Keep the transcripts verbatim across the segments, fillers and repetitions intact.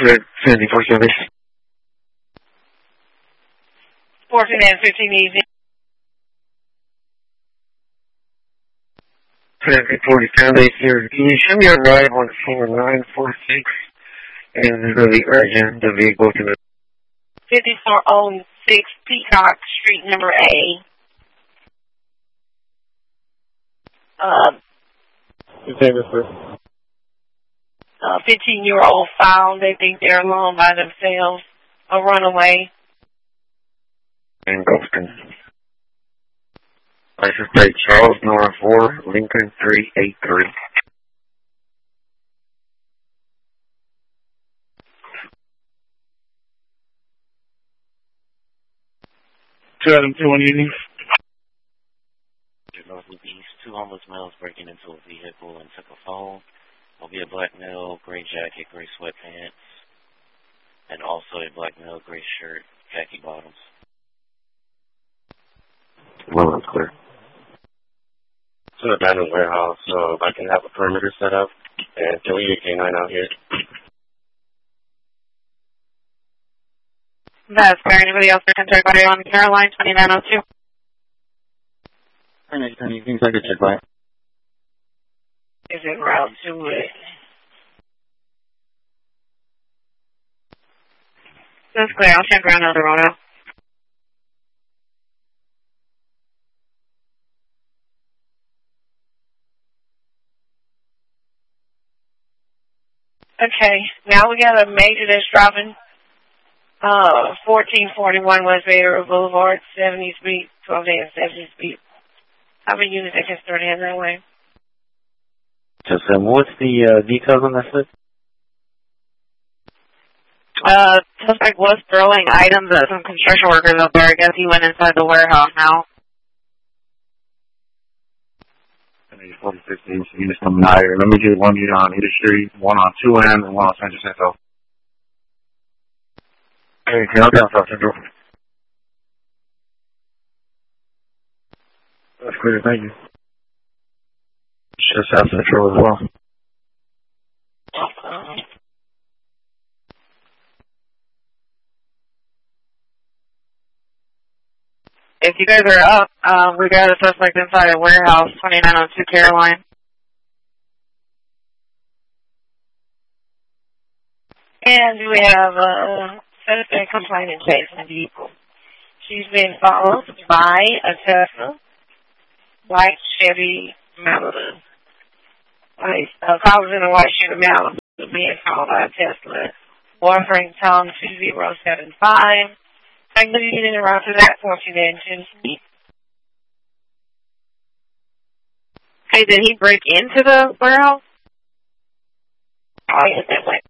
seventy-four service. fourteen and fifteen easy. Traffic forty-seven eight zero. Can you show me a ride on four nine four six? And it's really urgent, the vehicle to the fifty-four oh six Peacock Street, number A. Uh, uh, fifteen-year-old found. They think they're alone by themselves. A runaway. And Ghoston. License plate Charles Nora four, Lincoln three eight three. two Adam two one evening. Northeast, two homeless males breaking into a vehicle and took a phone. Will be a black male, gray jacket, gray sweatpants, and also a black male, gray shirt, khaki bottoms. Well, that's clear. To the abandoned warehouse, so if I can have a perimeter set up, and can we get K nine out here? That's fair. Anybody else for contact body on Caroline twenty-nine oh two? Anything I could check by? Is it route to it? That's clear. I'll check around another road. Okay, now we got a major that's dropping. Uh, fourteen forty-one West Vader Boulevard, seventy speed, twelve day and seventy speed. How many units that can start in that way? Just, um, what's the uh, details on that slip? Uh, suspect was throwing items at some construction workers up there. I guess he went inside the warehouse now. forty fifteen, units coming out here. Let me get one unit on either street, one on two N and one on San Jacinto. Hey, can I down South Central? That's clear, thank you. Just South Central as well. Okay. If you guys are up, um, we got a suspect inside a warehouse, twenty-nine oh two Caroline. And we have a suspect complaining chasing vehicle. She's been followed by a Tesla, white Chevy Malibu. Like, uh, callers in a white Chevy Malibu being followed by a Tesla. Warframe Tom two zero seven five. I can leave it in around to that fourteen engine. Hey, did he break into the warehouse? Oh, yes, that way.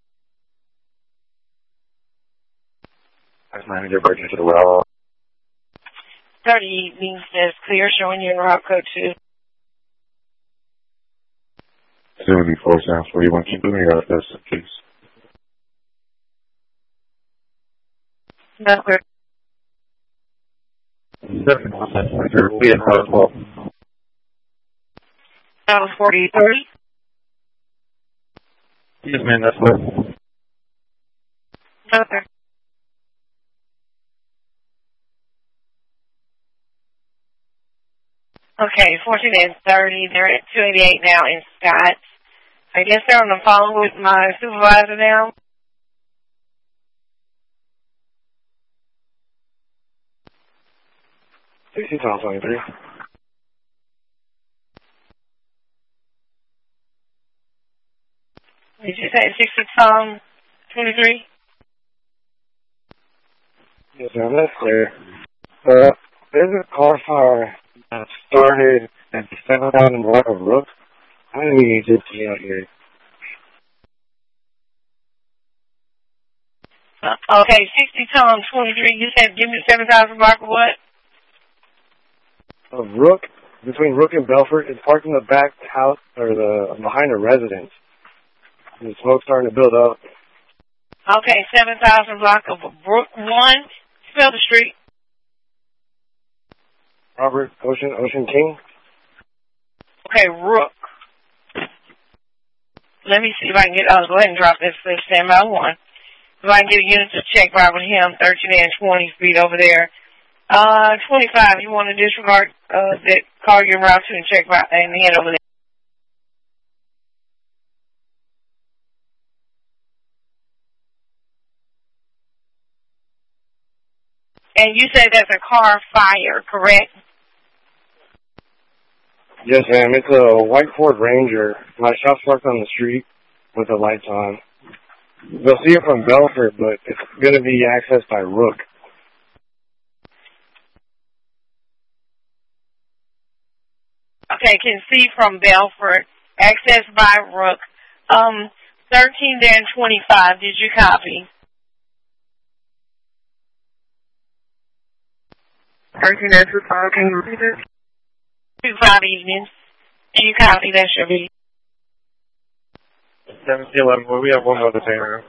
That's manager breaking into the warehouse. thirty evening says clear, showing you route code two. seventy-four sounds where you want to keep moving out of this, please. No, clear. seventy-four sounds we'll be in as well. That was forty-three. Yes, man, that's what. Okay. Okay, fourteen and thirty. They're at two eighty-eight now in Scott. I guess they're on the phone with my supervisor now. sixty Tom twenty-three. Did you say sixty Tom twenty-three? Yes, ma'am, that's clear. Uh, there's a car fire that started at the seven thousand block of Rook. I didn't need to get out here. Uh, okay, sixty Tom twenty-three. You said give me seven thousand block of what? Of Rook, between Rook and Belfort, it's parked in the back house, or the behind a residence. And the smoke's starting to build up. Okay, seven thousand block of Brook one. Spell the street. Robert Ocean, Ocean King. Okay, Rook. Let me see if I can get, I'll go ahead and drop this, this stand by one. If I can get a unit to check right with him, thirteen and twenty feet over there. Uh, twenty-five, you want to disregard uh, that car you're route to and check right and head over there. And you said that's a car fire, correct? Yes, ma'am. It's a white Ford Ranger. My shop's parked on the street with the lights on. They'll see it from Belford, but it's going to be accessed by Rook. Okay, can see from Belford, accessed by Rook. Um, thirteen twenty-five, did you copy? thirteen twenty-five, can you repeat it? Two five evenings. Can you copy? That should be. seventeen eleven, well, we have one more to say now.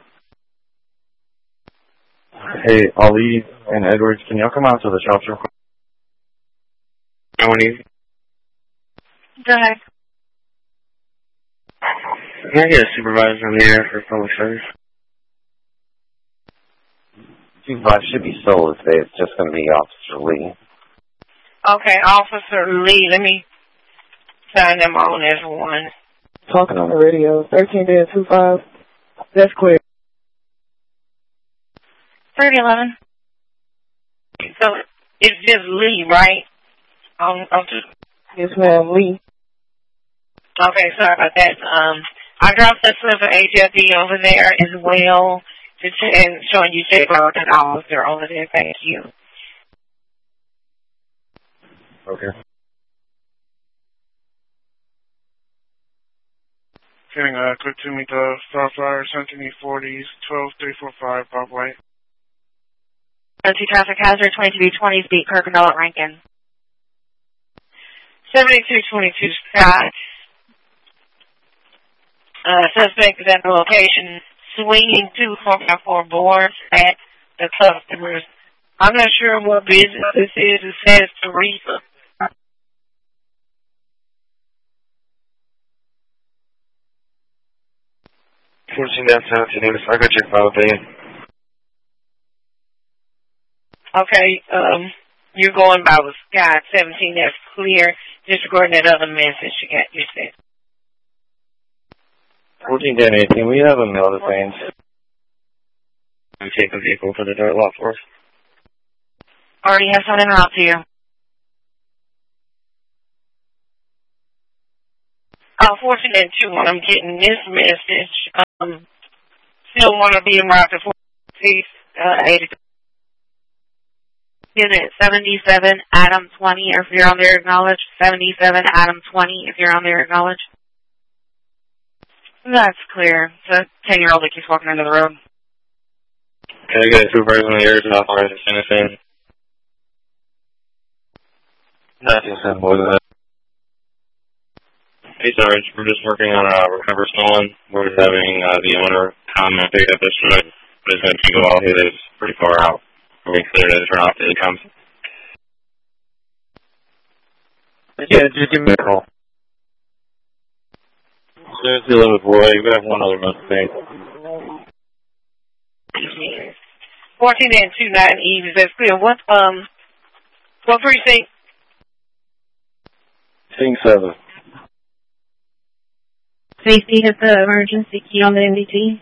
Hey, Ali and Edwards, can y'all come out to the shop real quick? I want you. Go ahead. Can I get a supervisor in the air for public service? Supervisor should be solo today. It's just going to be Officer Lee. Okay, Officer Lee, let me sign them on as one. Talking on the radio, thirteen twenty-five. That's clear. thirty eleven. So it's just Lee, right? Um, I'll just. Yes, ma'am, Lee. Okay, sorry about that. Um, I dropped that slip of H F D over there as well, to ch- and showing you check out that officer over there. Thank you. Okay. Getting uh, quick to meet the Starfire, Centenary forties, twelve three four five, Bob White. Two traffic hazard, twenty-two twenty, beat Kirkendall at Rankin. seventy-two twenty-two Scott. Uh, suspect is at the location, swinging two four by four boards at the customers. I'm not sure what business this is. It says Teresa. fourteen down seventeen, I got your file thing. Okay, um, you're going by with Scott, seventeen, that's clear. Disregarding that other message you got, you said. fourteen ten eighteen, we have a mail to Saints. We take a vehicle for the dirt lot for us. Already have something out to you. Uh, fourteen and two, when I'm getting this message, um, still want to be in route to fourteen, uh, eighty. Unit seventy-seven, Adam twenty, if you're on there, acknowledge. seventy-seven, Adam twenty, if you're on there, acknowledge. That's clear. It's a ten-year-old that keeps walking under the road. Can I get a supervisor in the air to authorize the citizen? Nothing said more than that. Hey, Sarge, we're just working on a recover stolen. We're just having uh, the owner come and pick up this truck, but it's going to go out here. It's pretty far out. We'll be clear to turn off till it comes. Yeah, just give me a call. There's the eleventh boy. We have one other month thing. fourteen and two nine Eve, is that clear? What, um, what precinct? Sing seven. Safety hit the emergency key on the M D T.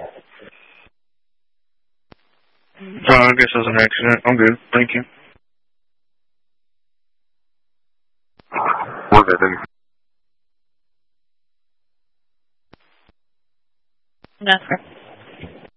Oh, I guess it was an accident. I'm good. Thank you. We're good, then. That's correct.